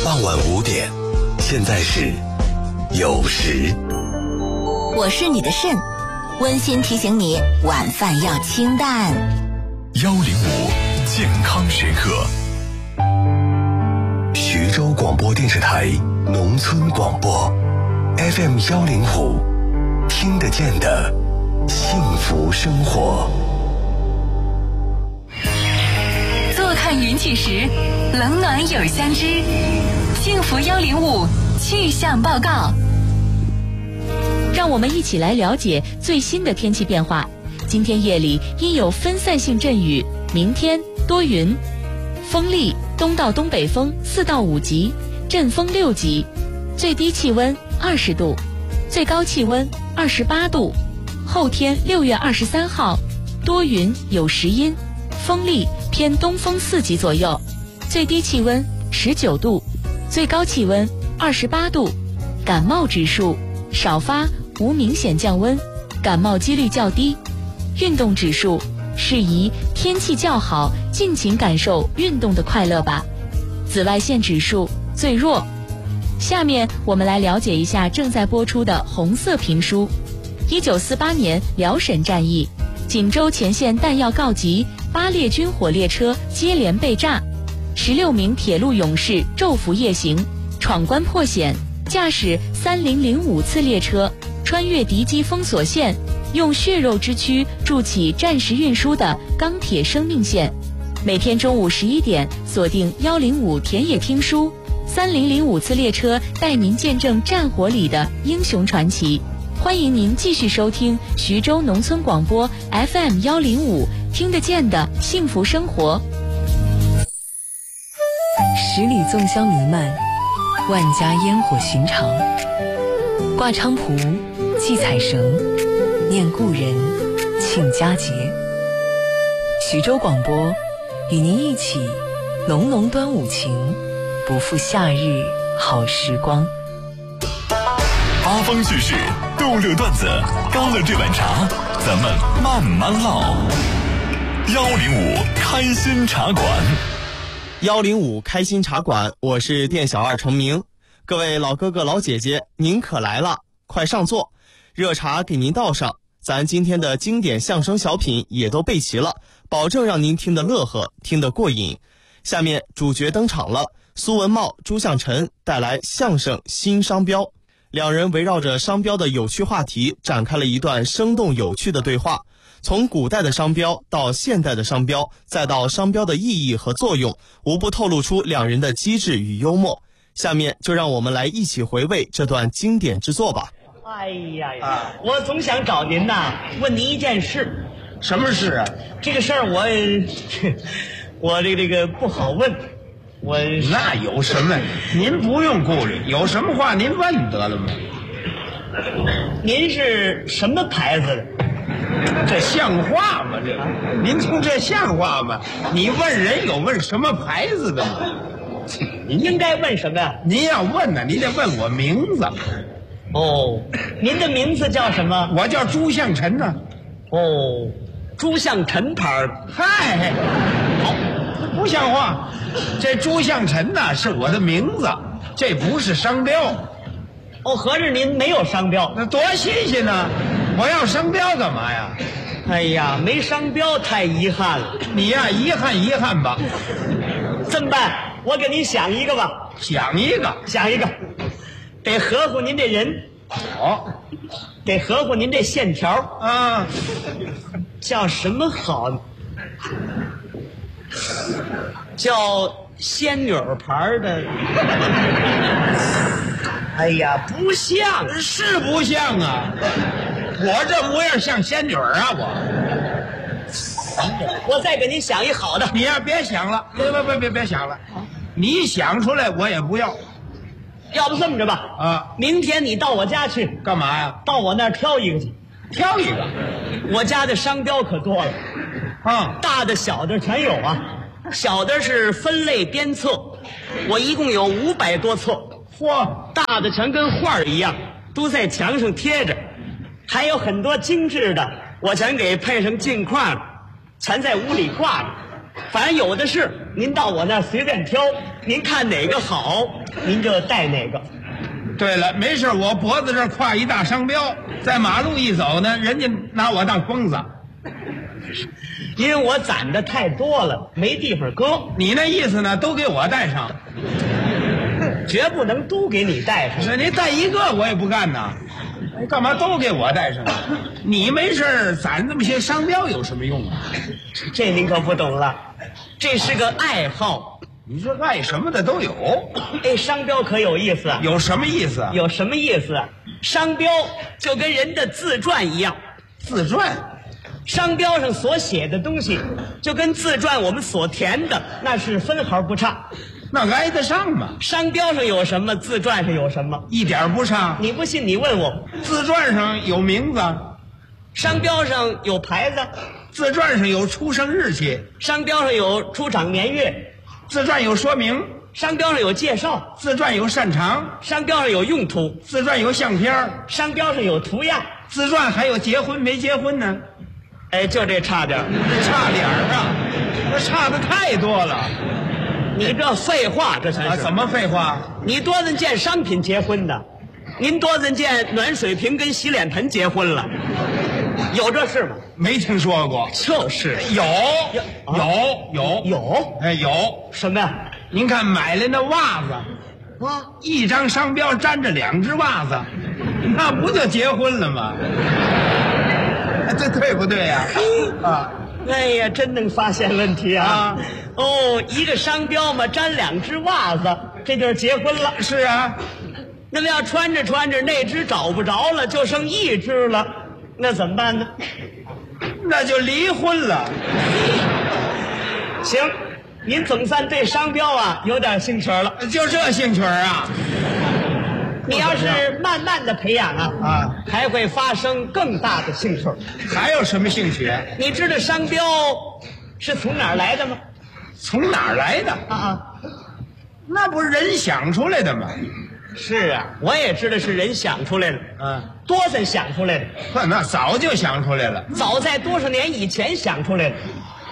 傍晚5点，现在是酉时。 我是你的肾，温馨提醒你晚饭要清淡。 105健康时刻，徐州广播电视台农村广播 FM 105，听得见的幸福生活。 坐看云起时，冷暖有相知。幸福105气象报告， 让我们一起来了解最新的天气变化。今天夜里阴有分散性阵雨，明天多云，风力东到东北风4到5级，阵风6级，最低气温20度，最高气温28度。后天6月23号，多云有时阴，风力偏东风4级左右，最低气温19度，最高气温28度。感冒指数少发，无明显降温，感冒几率较低。运动指数适宜天气较好，尽情感受运动的快乐吧。紫外线指数最弱。下面我们来了解一下正在播出的红色评书。1948年辽沈战役，锦州前线弹药告急，8列军火列车接连被炸，16名铁路勇士昼伏夜行，闯关破险，驾驶3005次列车穿越敌机封锁线，用血肉之躯筑起战时运输的钢铁生命线。每天中午11点，锁定105田野听书，3005次列车带您见证战火里的英雄传奇。欢迎您继续收听徐州农村广播 FM 105，听得见的幸福生活。 十里粽香弥漫，万家烟火寻常。挂菖蒲，系彩绳，念故人，庆佳节。徐州广播与您一起浓浓端午情，不负夏日好时光。 八方趣事，逗乐段子，干了这碗茶，咱们慢慢唠。105开心茶馆 ，105开心茶馆，我是店小二程明。各位老哥哥老姐姐，您可来了，快上座，热茶给您倒上。咱今天的经典相声小品也都备齐了，保证让您听得乐呵，听得过瘾。下面主角登场了，苏文茂、朱向臣带来相声新商标。两人围绕着商标的有趣话题展开了一段生动有趣的对话，从古代的商标到现代的商标，再到商标的意义和作用，无不透露出两人的机智与幽默。下面就让我们来一起回味这段经典之作吧。 哎呀，我总想找您呐，问您一件事。 什么事啊？ 这个事儿我这个不好问。 那有什么？您不用顾虑，有什么话您问得了吗？ 您是什么牌子的？ 这像话吗？您听这像话吗？你问人有问什么牌子的吗？ 您应该问什么呀？ 您要问呢，您得问我名字。 哦，您的名字叫什么？ 我叫朱向臣呢。 哦，朱向臣牌。 嗨，好，不像话。这朱向臣呢是我的名字，这不是商标。 哦，合着您没有商标？ 那多新鲜呢！我要商标干嘛呀？ 哎呀，没商标太遗憾了。 你呀，遗憾吧。 这么办，我给您想一个吧。 想一个， 得合乎您这人。 好， 得合乎您这线条啊。 叫什么好呢？叫仙女牌的。哎呀，不像， 是不像啊！我这模样像仙女啊！ 我再给您想一好的。 你呀，别想了，别想了，你想出来我也不要。 要不这么着吧， 啊， 明天你到我家去。 干嘛呀？ 到我那儿挑一个去。 挑一个？ 我家的商标可多了， 啊， 大的小的全有啊。小的是分类编册，我一共有500多册。 嚯， 大的全跟画一样，都在墙上贴着，还有很多精致的，我全给配上镜框，全在屋里挂着。反正有的是。 您到我那儿随便挑，您看哪个好，您就戴哪个。 对了，没事，我脖子这儿挎一大商标，在马路一走呢，人家拿我当疯子。 因为我攒的太多了，没地方搁。 你那意思呢？都给我带上， 绝不能都给你带上。 是你带一个我也不干呐。干嘛都给我带上？你没事攒那么些商标有什么用啊？ 这您可不懂了，这是个爱好。 你说爱什么的都有。 哎，商标可有意思啊！ 有什么意思？ 有什么意思啊？商标就跟人的自传一样。 自传？ 商标上所写的东西，就跟自传我们所填的那是分毫不差。 那挨得上吗？ 商标上有什么，自传上有什么， 一点不差。 你不信你问我。 自传上有名字， 商标上有牌子， 自传上有出生日期， 商标上有出厂年月， 自传有说明， 商标上有介绍， 自传有擅长， 商标上有用途， 自传有相片， 商标上有图样， 自传还有结婚没结婚呢。 哎，就这差点， 差点啊，那差的太多了。 你这废话，这才是。 怎么废话？ 你多人见商品结婚的，您多人见暖水瓶跟洗脸盆结婚了，有这事吗？ 没听说过。 就是有，哎，有什么呀？ 您看买来那袜子， 啊， 一张商标粘着2只袜子，那不就结婚了吗？这对不对呀？啊， 哎呀，真能发现问题啊！哦，一个商标嘛，粘2只袜子，这就是结婚了。 是啊， 那么要穿着穿着那只找不着了，就剩1只了，那怎么办呢？ 那就离婚了。 行，您总算对商标啊有点兴趣了。 就这兴趣啊？ 你要是慢慢的培养啊，还会发生更大的兴趣。 还有什么兴趣？ 你知道商标是从哪儿来的吗？ 从哪儿来的？那不是人想出来的吗？ 是啊，我也知道是人想出来的。多少想出来的？ 那早就想出来了， 早在多少年以前想出来的。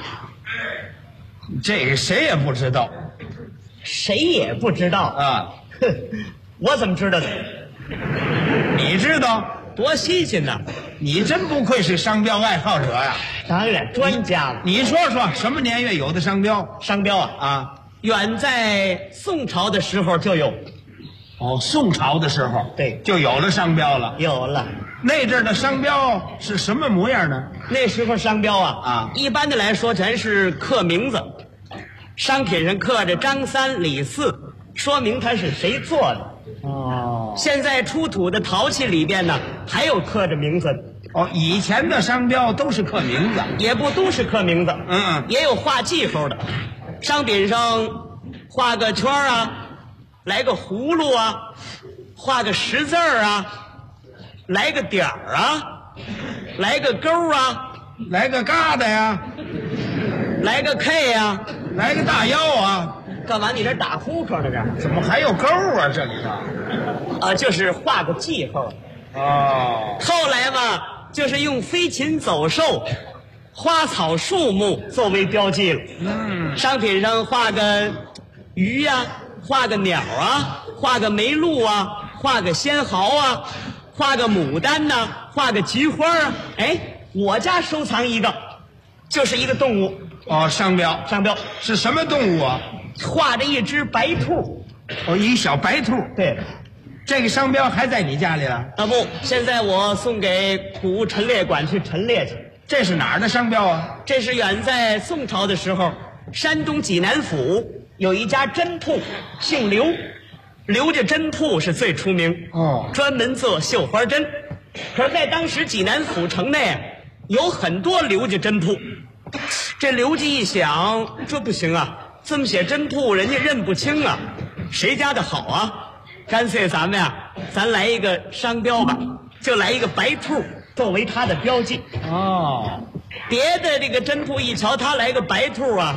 这个谁也不知道， 谁也不知道啊。 哼，我怎么知道的？ 你知道？ 多新鲜呐！ 你真不愧是商标爱好者呀！ 当然，专家了。 你说说什么年月有的商标？ 商标啊，远在宋朝的时候就有。 哦，宋朝的时候， 对， 就有了商标了。 有了。 那阵的商标是什么模样呢？ 那时候商标啊，一般的来说全是刻名字，商品上刻着张三李四，说明它是谁做的。哦，现在出土的陶器里边呢，还有刻着名字的。 哦，以前的商标都是刻名字， 也不都是刻名字，也有画记号的，商品上画个圈啊，来个葫芦啊，画个10字啊，来个点儿啊，来个勾啊， 来个疙瘩呀， 来个 K 啊， 来个大腰啊。 干嘛？你这打呼噜呢？这怎么还有勾啊？这里头就是画个记号。 哦， 后来嘛，就是用飞禽走兽、花草树木作为标记了。商品上画个鱼呀，画个鸟啊，画个梅鹿啊，画个仙毫啊，画个牡丹呐，画个菊花啊。哎，我家收藏一个，就是一个动物。 哦，商标是什么动物啊？ 画着一只白兔。 哦，一小白兔。 对， 这个商标还在你家里了？ 不，现在我送给古物陈列馆去陈列去。 这是哪儿的商标啊？ 这是远在宋朝的时候，山东济南府有一家针铺，姓刘，刘家针铺是最出名。专门做绣花针。可是在当时济南府城内有很多刘家针铺，这刘家一想，这不行啊，这么写针铺人家认不清啊，谁家的好啊？干脆咱来一个商标吧，就来一个白兔作为它的标记。别的这个针铺一瞧，他来个白兔啊，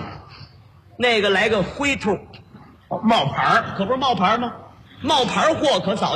那个来个灰兔， 冒牌， 可不是冒牌吗？冒牌货可早